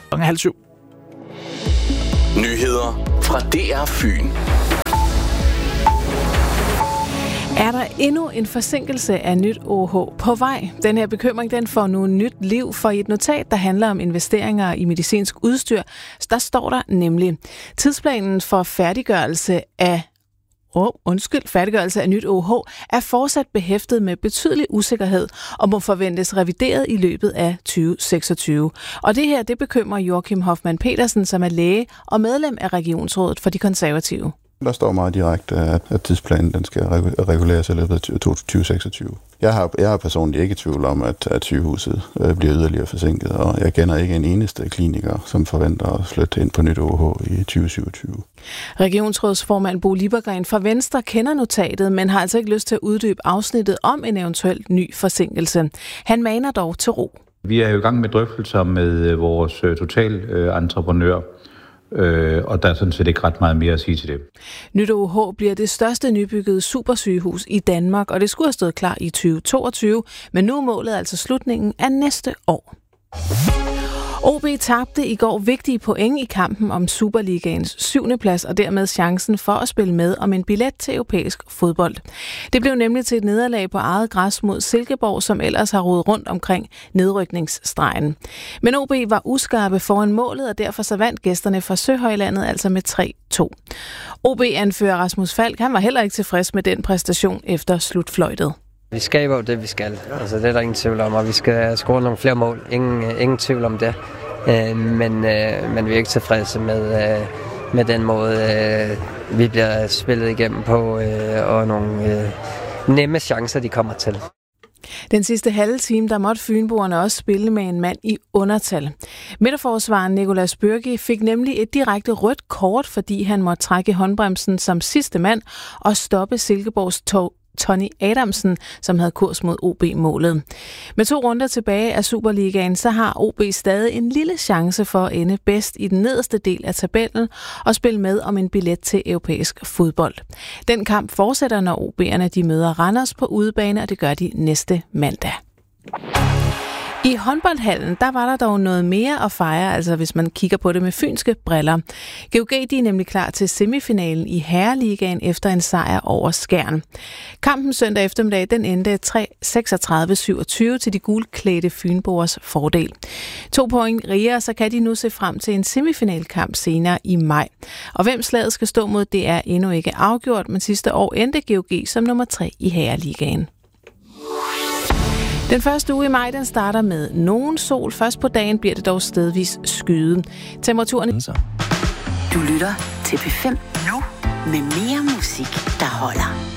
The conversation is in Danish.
7:30. Nyheder fra DR Fyn. Er der endnu en forsinkelse af nyt OH på vej? Den her bekymring, den får nu nyt liv, for i et notat, der handler om investeringer i medicinsk udstyr, der står der nemlig: tidsplanen for færdiggørelse af nyt OH er fortsat behæftet med betydelig usikkerhed og må forventes revideret i løbet af 2026. Og det her, det bekymrer Joachim Hoffmann Petersen, som er læge og medlem af Regionsrådet for de Konservative. Der står meget direkte, at tidsplanen den skal reguleres i løbet af 2026. Jeg har personligt ikke i tvivl om, at sygehuset bliver yderligere forsinket, og jeg kender ikke en eneste kliniker, som forventer at flytte ind på nyt OH i 2027. Regionsrådsformand Bo Liebergreen fra Venstre kender notatet, men har altså ikke lyst til at uddybe afsnittet om en eventuel ny forsinkelse. Han maner dog til ro. Vi er jo i gang med drøftelser med vores totalentreprenør, og der er sådan set ikke ret meget mere at sige til det. Nyt OH bliver det største nybyggede supersygehus i Danmark, og det skulle have stået klar i 2022, men nu er målet altså slutningen af næste år. OB tabte i går vigtige point i kampen om Superligaens 7. plads og dermed chancen for at spille med om en billet til europæisk fodbold. Det blev nemlig til et nederlag på eget græs mod Silkeborg, som ellers har rodet rundt omkring nedrykningsstregen. Men OB var uskarpe foran målet, og derfor så vandt gæsterne fra Søhøjlandet altså med 3-2. OB-anfører Rasmus Falk, han var heller ikke tilfreds med den præstation efter slutfløjtet. Vi skaber jo det, vi skal. Altså, det er der ingen tvivl om, og vi skal score nogle flere mål. Ingen tvivl om det. Men vi er ikke tilfredse med den måde, vi bliver spillet igennem på, og nogle nemme chancer, de kommer til. Den sidste halve time, der måtte fynboerne også spille med en mand i undertal. Midterforsvaren Nicolas Bürgi fik nemlig et direkte rødt kort, fordi han måtte trække håndbremsen som sidste mand og stoppe Silkeborgs Tony Adamsen, som havde kurs mod OB-målet. Med 2 runder tilbage af Superligaen, så har OB stadig en lille chance for at ende bedst i den nederste del af tabellen og spille med om en billet til europæisk fodbold. Den kamp fortsætter, når OB'erne de møder Randers på udebane, og det gør de næste mandag. I håndboldhallen, der var der dog noget mere at fejre, altså hvis man kigger på det med fynske briller. GOG de er nemlig klar til semifinalen i Herreligaen efter en sejr over Skjern. Kampen søndag eftermiddag, den endte 36-27 til de gulklædte fynboers fordel. 2 point rigere, så kan de nu se frem til en semifinalkamp senere i maj. Og hvem slaget skal stå mod, det er endnu ikke afgjort, men sidste år endte GOG som nummer 3 i Herreligaen. Den første uge i maj, den starter med nogen sol. Først på dagen bliver det dog stedvis skyde. Temperaturen... Du lytter til P5 nu med mere musik, der holder.